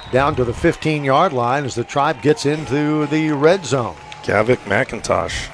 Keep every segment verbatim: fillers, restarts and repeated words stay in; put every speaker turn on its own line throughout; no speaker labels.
down to the fifteen-yard line as the Tribe gets into the red zone.
Gavik McIntosh.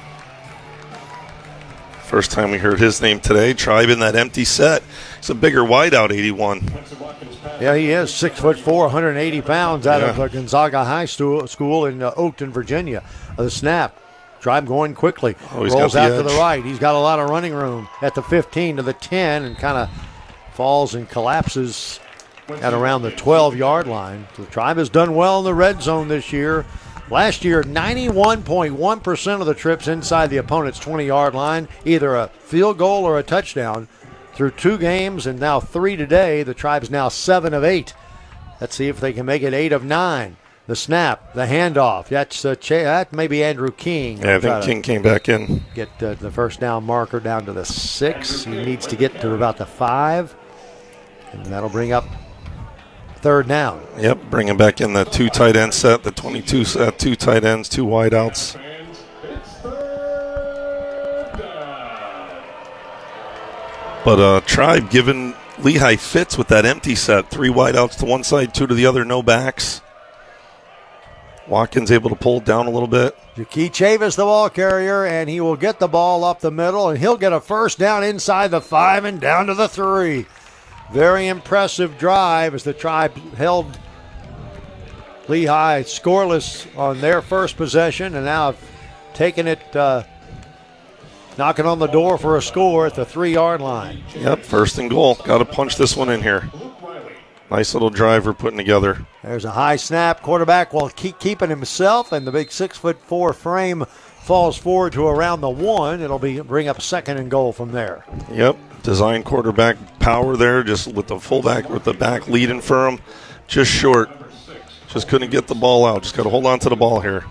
First time we heard his name today. Tribe in that empty set. It's a bigger wideout, eighty-one.
Yeah, he is six foot four, one hundred eighty pounds out
Yeah.
of uh, Gonzaga High Stu- School in uh, Oakton, Virginia. Uh, the snap. Tribe going quickly.
Oh, he's
rolls
got the
out to
edge.
the right. He's got a lot of running room at the fifteen to the ten and kind of falls and collapses at around the twelve-yard line. The Tribe has done well in the red zone this year. Last year, ninety-one point one percent of the trips inside the opponent's twenty-yard line, either a field goal or a touchdown. Through two games and now three today, the Tribe's now seven of eight. Let's see if they can make it eight of nine. The snap, the handoff. That's uh, Ch- that may be Andrew King.
Yeah, I
Try
think
to
King came back in.
Get uh, the first down marker down to the six. He needs to get to about the five, and that'll bring up third down.
Yep, bringing back in the two tight end set, the twenty-two set, two tight ends, two wideouts. But uh, Tribe giving Lehigh fits with that empty set. Three wideouts to one side, two to the other, no backs. Watkins able to pull it down a little bit.
Jakee Chavis, the ball carrier, and he will get the ball up the middle, and he'll get a first down inside the five and down to the three. Very impressive drive as the Tribe held Lehigh scoreless on their first possession, and now have taken it, uh, knocking on the door for a score at the three-yard line.
Yep, first and goal. Got to punch this one in here. Nice little drive we're putting together.
There's a high snap. Quarterback will keep keeping himself, and the big six foot four frame falls forward to around the one. It'll be bring up second and goal from there.
Yep, design quarterback power there, just with the fullback, with the back leading for him. Just short. Just couldn't get the ball out. Just got to hold on to the ball here.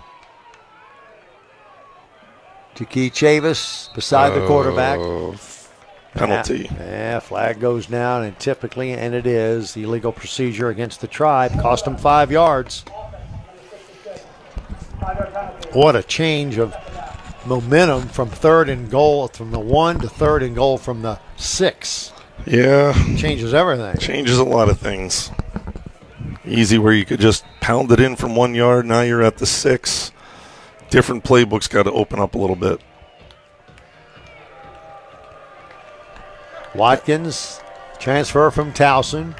Jakee Chavis beside the quarterback.
Uh, penalty.
Yeah, yeah, flag goes down, and typically, and it is, the illegal procedure against the Tribe. Cost them five yards. What a change of momentum from third and goal, from the one to third and goal from the six.
Yeah.
Changes everything.
Changes a lot of things. Easy where you could just pound it in from one yard. Now you're at the six. Different playbooks got to open up a little bit.
Watkins, transfer from Towson.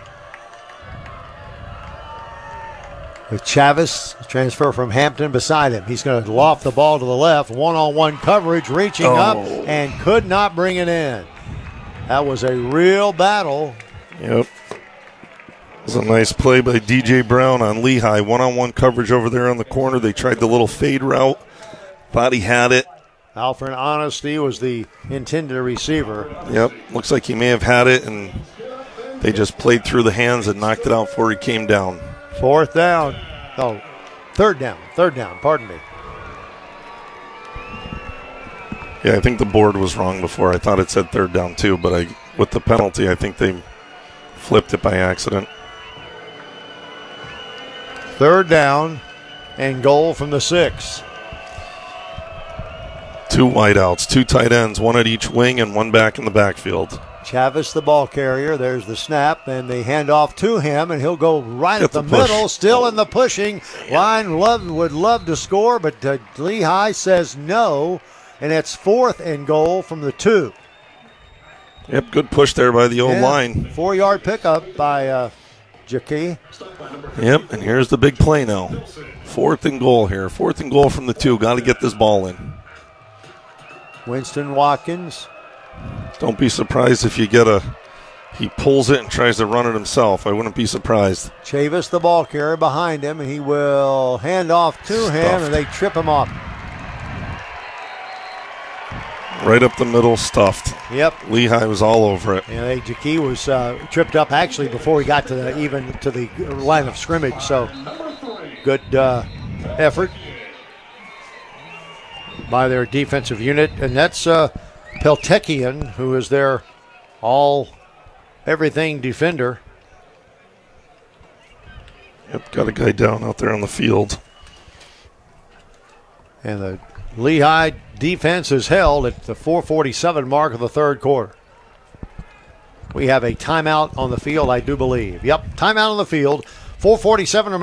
With Chavis, transfer from Hampton beside him. He's going to loft the ball to the left. One-on-one coverage, reaching
Oh.
up, and could not bring it in. That was a real battle.
Yep. It was a nice play by D J Brown on Lehigh. One-on-one coverage over there on the corner. They tried the little fade route. Thought he had it.
Alfred Honesty was the intended receiver.
Yep. Looks like he may have had it, and they just played through the hands and knocked it out before he came down.
Fourth down. Oh, third down. Third down, pardon me.
Yeah, I think the board was wrong before. I thought it said third down too, but I, with the penalty, I think they flipped it by accident.
Third down and goal from the six.
Two wideouts, two tight ends, one at each wing and one back in the backfield.
Chavis, the ball carrier. There's the snap, and they hand off to him, and he'll go right
Get
at the,
the push.
middle, still in the pushing. Line love, would love to score, but uh, Lehigh says no, and it's fourth and goal from the two.
Yep, good push there by the old
Yeah,
line.
Four-yard pickup by uh, Jakee.
Yep, and here's the big play now. Fourth and goal here. Fourth and goal from the two. Got to get this ball in.
Winston Watkins.
Don't be surprised if you get a, he pulls it and tries to run it himself. I wouldn't be surprised.
Chavis, the ball carrier, behind him, and he will hand off to him,
Stuffed.
and they trip him off.
Right up the middle, stuffed.
Yep.
Lehigh was all over it.
Yeah, they, Jakee was uh, tripped up actually before he got to the, even to the line of scrimmage. So good uh, effort by their defensive unit, and that's uh, Peltekian, who is their all everything defender.
Yep, got a guy down out there on the field.
And the Lehigh defense is held at the four forty-seven mark of the third quarter. We have a timeout on the field, I do believe. Yep, timeout on the field. four forty-seven